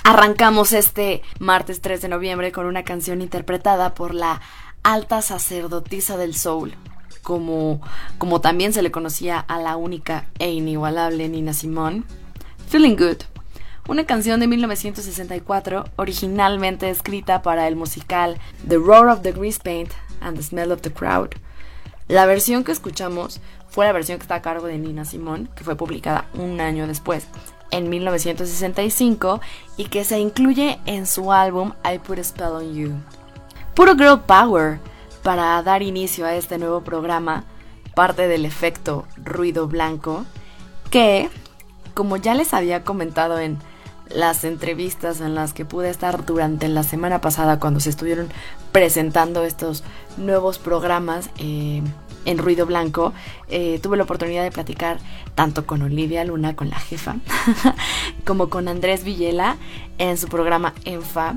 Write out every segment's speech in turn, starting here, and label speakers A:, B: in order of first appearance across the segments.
A: Arrancamos este martes 3 de noviembre con una canción interpretada por la alta sacerdotisa del soul, como también se le conocía a la única e inigualable Nina Simone. Feeling Good, una canción de 1964 originalmente escrita para el musical The Roar of the Grease Paint and the Smell of the Crowd. La versión que escuchamos fue la versión que está a cargo de Nina Simone, que fue publicada un año después, en 1965, y que se incluye en su álbum I Put a Spell on You. Puro girl power para dar inicio a este nuevo programa, parte del efecto ruido blanco, que, como ya les había comentado en las entrevistas en las que pude estar durante la semana pasada cuando se estuvieron presentando estos nuevos programas en Ruido Blanco, tuve la oportunidad de platicar tanto con Olivia Luna, con la jefa, como con Andrés Villela en su programa Enfa,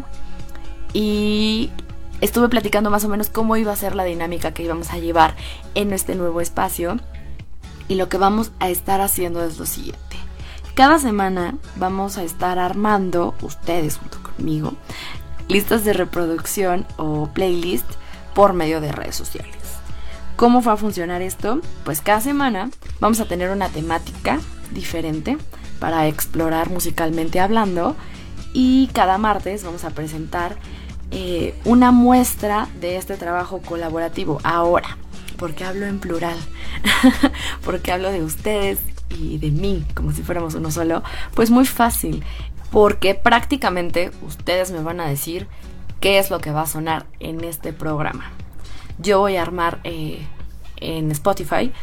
A: y estuve platicando más o menos cómo iba a ser la dinámica que íbamos a llevar en este nuevo espacio, y lo que vamos a estar haciendo es lo siguiente. Cada semana vamos a estar armando, ustedes junto conmigo, listas de reproducción o playlist por medio de redes sociales. ¿Cómo va a funcionar esto? Pues cada semana vamos a tener una temática diferente para explorar musicalmente hablando, y cada martes vamos a presentar una muestra de este trabajo colaborativo. Ahora, ¿por qué hablo en plural? Porque hablo de ustedes y de mí como si fuéramos uno solo. Pues muy fácil, porque prácticamente ustedes me van a decir qué es lo que va a sonar en este programa. Yo voy a armar en Spotify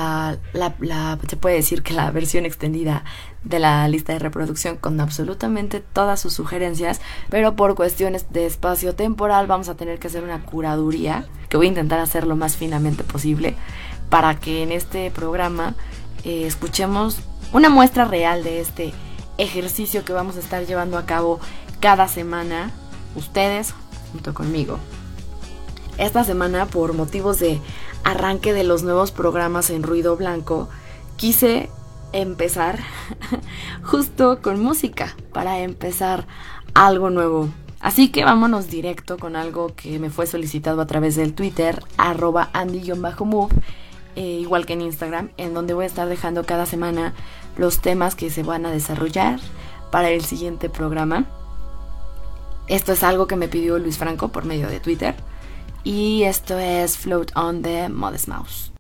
A: se puede decir que la versión extendida de la lista de reproducción con absolutamente todas sus sugerencias, pero por cuestiones de espacio temporal vamos a tener que hacer una curaduría, que voy a intentar hacer lo más finamente posible, para que en este programa escuchemos una muestra real de este ejercicio que vamos a estar llevando a cabo cada semana, ustedes junto conmigo. Esta semana, por motivos de arranque de los nuevos programas en Ruido Blanco, quise empezar justo con música para empezar algo nuevo. Así que vámonos directo con algo que me fue solicitado a través del Twitter, @Andy_Move, igual que en Instagram, en donde voy a estar dejando cada semana los temas que se van a desarrollar para el siguiente programa. Esto es algo que me pidió Luis Franco por medio de Twitter, y esto es Float on de Modest Mouse.